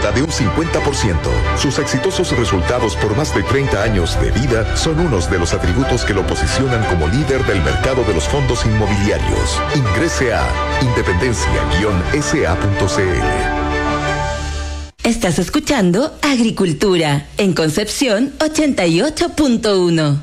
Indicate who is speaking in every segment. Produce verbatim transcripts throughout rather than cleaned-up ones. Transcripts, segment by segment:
Speaker 1: hasta de un cincuenta por ciento. Sus exitosos resultados por más de treinta años de vida son unos de los atributos que lo posicionan como líder del mercado de los fondos inmobiliarios. Ingrese a independencia guion s a punto c l.
Speaker 2: Estás escuchando Agricultura en Concepción ochenta y ocho punto uno.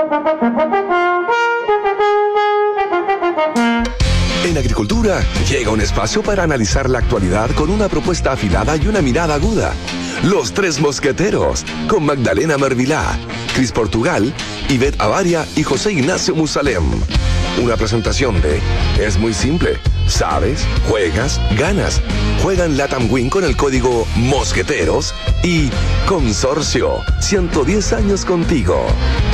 Speaker 3: En Agricultura llega un espacio para analizar la actualidad con una propuesta afilada y una mirada aguda. Los Tres Mosqueteros, con Magdalena Mervilá, Cris Portugal, Ivette Avaria y José Ignacio Musalem. Una presentación de Es muy simple. Sabes, juegas, ganas. Juegan Latam Win con el código Mosqueteros y Consorcio, ciento diez años contigo.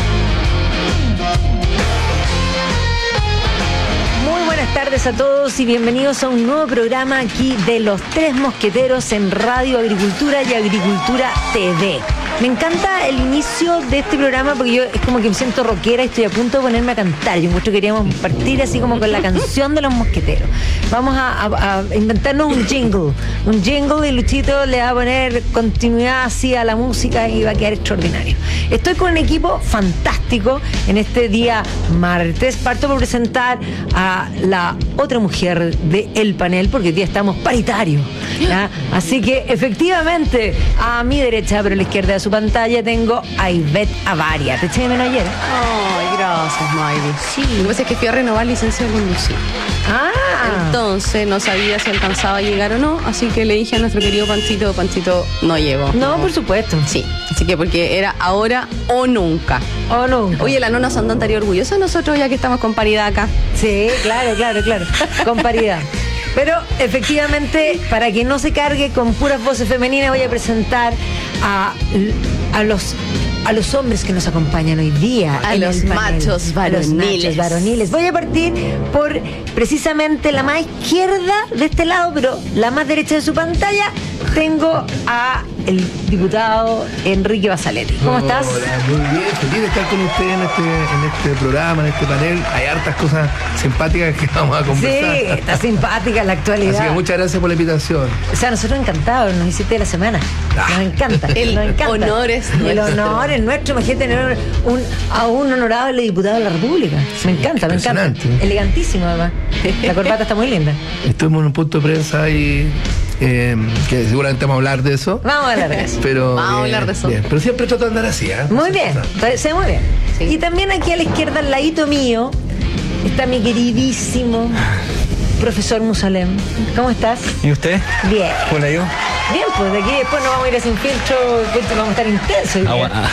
Speaker 4: Buenas tardes a todos y bienvenidos a un nuevo programa aquí de Los Tres Mosqueteros en Radio Agricultura y Agricultura T V. Me encanta el inicio de este programa porque yo es como que me siento rockera y estoy a punto de ponerme a cantar. Yo mucho queríamos partir así como con la canción de los mosqueteros. Vamos a, a, a inventarnos un jingle, un jingle y Luchito le va a poner continuidad así a la música y va a quedar extraordinario. Estoy con un equipo fantástico en este día martes. Parto por presentar a la otra mujer del panel porque hoy día estamos paritarios, ¿ya? Así que efectivamente a mi derecha, pero a la izquierda de su pantalla tengo a Ivette Avaria. ¿Te eché de menos ayer?
Speaker 5: Ay, gracias, Mayri. Sí, lo que pasa es que fui a renovar licencia de conducir.
Speaker 4: Ah.
Speaker 5: Entonces no sabía si alcanzaba a llegar o no, así que le dije a nuestro querido Panchito, Panchito, no llego.
Speaker 4: No, por supuesto.
Speaker 5: Sí, así que porque era ahora o nunca.
Speaker 4: O nunca.
Speaker 5: Oye, la nona Sandón estaría orgullosa de nosotros ya que estamos con paridad acá.
Speaker 4: Sí, claro, claro, claro. Con paridad. Pero efectivamente, para que no se cargue con puras voces femeninas, voy a presentar a, a los a los hombres que nos acompañan hoy día.
Speaker 5: A los machos varoniles.
Speaker 4: Los machos varoniles. Voy a partir por precisamente la más izquierda de este lado, pero la más derecha de su pantalla. Tengo a el diputado Enrique Basaletti. ¿Cómo estás?
Speaker 6: Hola, muy bien, feliz de estar con usted en este, en este programa, en este panel. Hay hartas cosas simpáticas que vamos a conversar.
Speaker 4: Sí, está simpática la actualidad.
Speaker 6: Así que muchas gracias por la invitación.
Speaker 4: O sea, nosotros encantados, nos hiciste de la semana. Nos encanta.
Speaker 5: El
Speaker 4: nos encanta.
Speaker 5: honor es
Speaker 4: El
Speaker 5: nuestro.
Speaker 4: honor es nuestro. Imagínate tener un, a un honorable diputado de la República. Me encanta, me encanta.
Speaker 6: Impresionante.
Speaker 4: Elegantísimo, además. La corbata está muy linda.
Speaker 6: Estuvimos en un punto de prensa ahí, eh, que seguramente vamos a hablar de eso.
Speaker 4: Vamos a hablar de eso.
Speaker 6: Pero,
Speaker 5: Vamos a
Speaker 6: eh,
Speaker 5: hablar de eso.
Speaker 6: Bien. Pero siempre trato de andar así, ¿eh?
Speaker 4: Muy bien, se muy bien.
Speaker 5: Sí.
Speaker 4: Y también aquí a la izquierda, al ladito mío, está mi queridísimo profesor Musalem. ¿Cómo estás?
Speaker 7: ¿Y usted?
Speaker 4: Bien.
Speaker 7: Hola, yo.
Speaker 4: Bien, pues de aquí después nos vamos a ir a Sin Filtro, vamos a estar intensos. hoy día.
Speaker 7: Ah,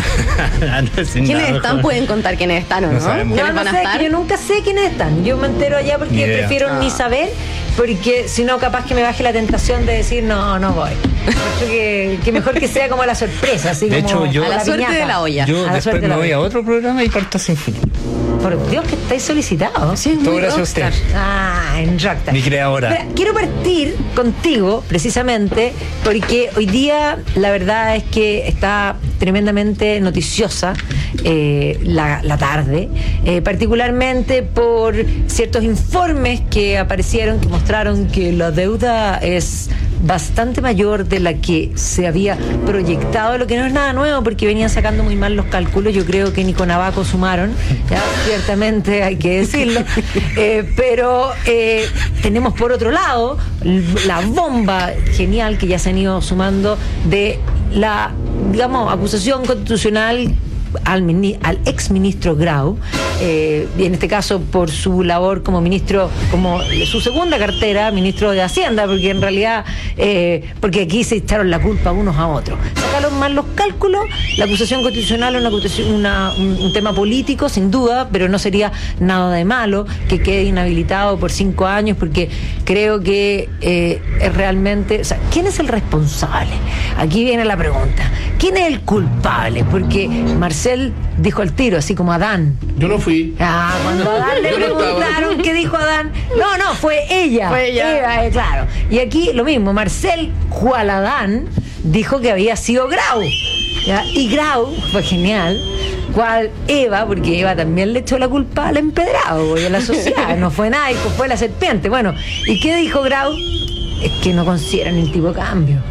Speaker 7: ah, no, sin
Speaker 5: ¿Quiénes
Speaker 7: nada,
Speaker 5: están?
Speaker 7: mejor.
Speaker 5: Pueden contar quiénes están, ¿o no?
Speaker 7: No sabemos.
Speaker 5: ¿Quiénes
Speaker 4: No, no
Speaker 5: van a
Speaker 4: sé,
Speaker 5: estar?
Speaker 4: que yo nunca sé quiénes están. Yo me entero allá porque
Speaker 7: Ni idea.
Speaker 4: prefiero
Speaker 5: Ah.
Speaker 4: ni saber, porque si no, capaz que me baje la tentación de decir, no, no voy. Creo que, que mejor que sea como la sorpresa, así
Speaker 7: De
Speaker 4: como
Speaker 7: hecho, yo-
Speaker 5: A la
Speaker 4: la
Speaker 5: suerte
Speaker 4: piñata.
Speaker 5: de la olla.
Speaker 7: Yo
Speaker 4: A la
Speaker 7: después
Speaker 4: suerte
Speaker 7: me
Speaker 4: la
Speaker 7: voy
Speaker 4: vida.
Speaker 7: a otro programa y parto sin fin.
Speaker 4: Por Dios que estáis solicitados.
Speaker 5: Sí,
Speaker 7: Todo
Speaker 5: muy
Speaker 7: gracias a usted.
Speaker 5: rockstar.
Speaker 4: Ah, en Rockstar.
Speaker 7: Mi creadora.
Speaker 4: Mira, quiero partir contigo, precisamente, porque hoy día la verdad es que está tremendamente noticiosa eh, la, la tarde, eh, particularmente por ciertos informes que aparecieron, que mostraron que la deuda es bastante mayor de la que se había proyectado, lo que no es nada nuevo porque venían sacando muy mal los cálculos. Yo creo que ni con abaco sumaron, ya, ciertamente hay que decirlo, eh, pero eh, tenemos por otro lado la bomba genial que ya se han ido sumando de la, digamos, acusación constitucional al, mini, al ex ministro Grau, eh, y en este caso por su labor como ministro, como su segunda cartera, ministro de Hacienda, porque en realidad, eh, porque aquí se echaron la culpa unos a otros. Sacaron mal los cálculos, la acusación constitucional es una, acusación- una, un, un tema político, sin duda, pero no sería nada de malo que quede inhabilitado por cinco años, porque creo que eh, es realmente, o sea, ¿quién es el responsable? Aquí viene la pregunta. ¿Quién es el culpable? Porque Marcel dijo al tiro, así como Adán.
Speaker 6: Yo no fui.
Speaker 4: Ah, cuando a Adán le
Speaker 6: Yo no estaba.
Speaker 4: preguntaron qué dijo Adán. No, no, fue ella.
Speaker 5: Fue ella.
Speaker 4: Eva, eh, claro. Y aquí lo mismo, Marcel Juan Adán dijo que había sido Grau. ¿Ya? Y Grau fue genial. Cual Eva, porque Eva también le echó la culpa al empedrado y a la sociedad. No fue Naico, fue la serpiente. Bueno, ¿y qué dijo Grau? Es que no consideran el tipo de cambio.